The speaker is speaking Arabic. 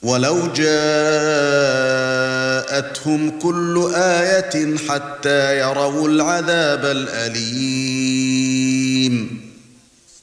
وَلَوْ جَاءَتْهُمْ كُلُّ آيَةٍ حَتَّى يَرَوْا الْعَذَابَ الْأَلِيمَ